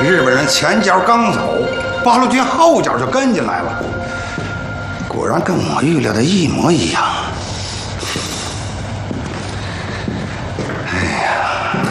日本人前脚刚走，八路军后脚就跟进来了，果然跟我预料的一模一样。哎呀，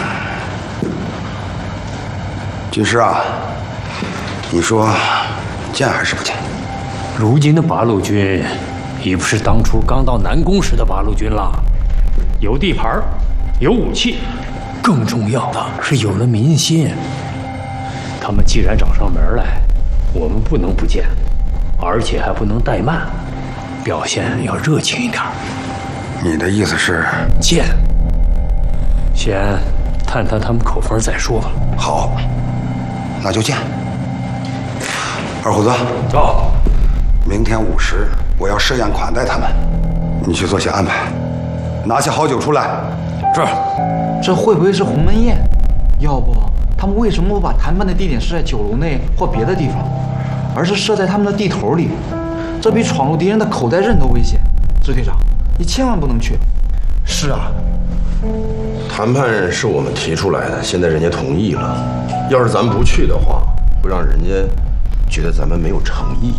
军师啊，你说见还是不见？ 如今的八路军已不是当初刚到南宫时的八路军了，有地盘，有武器，更重要的是有了民心。他们既然找上门来，我们不能不见，而且还不能怠慢，表现要热情一点。 你的意思是见？先探探他们口风再说吧。 好，那就见。二虎子， 走。 明天午时，我要设宴款待他们，你去做些安排，拿些好酒出来。 是。 这会不会是鸿门宴？要不他们为什么不把谈判的地点设在酒楼内或别的地方，而是设在他们的地头里？这比闯入敌人的口袋阵都危险。支队长，你千万不能去。 是啊，谈判是我们提出来的，现在人家同意了。要是咱们不去的话，会让人家觉得咱们没有诚意。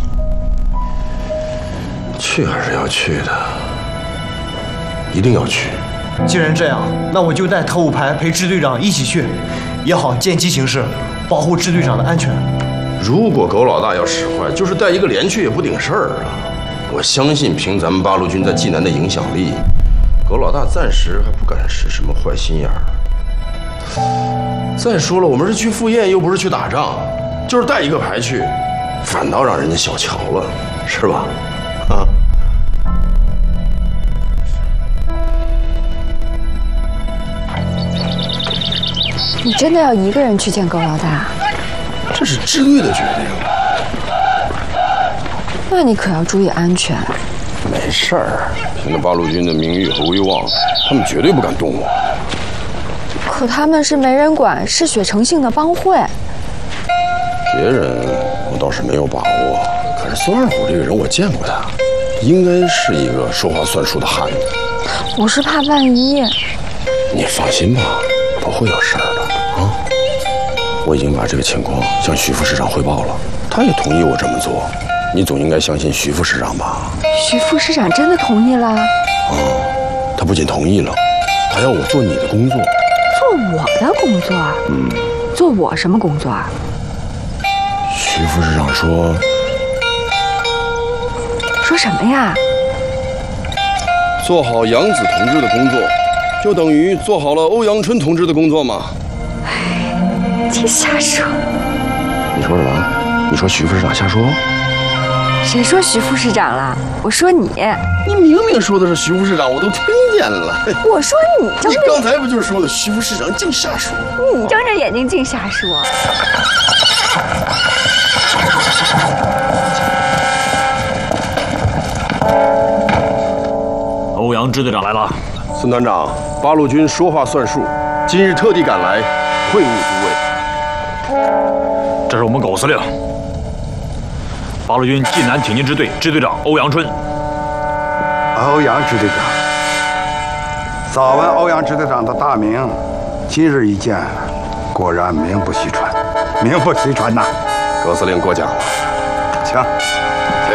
去还是要去的，一定要去。 既然这样，那我就带特务排陪支队长一起去，也好见机行事，保护支队长的安全。 如果狗老大要使坏，就是带一个连去也不顶事儿啊！我相信凭咱们八路军在济南的影响力，狗老大暂时还不敢使什么坏心眼儿。再说了，我们是去赴宴，又不是去打仗，就是带一个排去，反倒让人家小瞧了，是吧？啊！ 你真的要一个人去见狗老大？ 这是支队的决定。 那你可要注意安全。 没事儿，凭着八路军的名誉和威望，他们绝对不敢动我。 可他们是没人管、嗜血成性的帮会。 别人我倒是没有把握，可是孙二虎这个人我见过他，应该是一个说话算数的汉子。 我是怕万一。 你放心吧，不会有事儿的啊！我已经把这个情况向徐副市长汇报了，他也同意我这么做。你总应该相信徐副市长吧？ 徐副市长真的同意了？ 啊，他不仅同意了，还要我做你的工作。 做我的工作？做我什么工作啊？ 徐副市长说什么呀？ 做好杨子同志的工作，就等于做好了欧阳春同志的工作嘛。 净瞎说！ 你说什么？你说徐副市长瞎说？ 谁说徐副市长了？我说你。 你明明说的是徐副市长，我都听见了。 我说你睁着， 你刚才不就是说了徐副市长净瞎说？ 你睁着眼睛净瞎说。 欧阳支队长来了。 孙团长，八路军说话算数，今日特地赶来会晤诸位。 这是我们狗司令，八路军济南挺进支队支队长欧阳春。 欧阳支队长，早闻欧阳支队长的大名，今日一见，果然名不虚传，名不虚传呐。 狗司令过奖了， 请。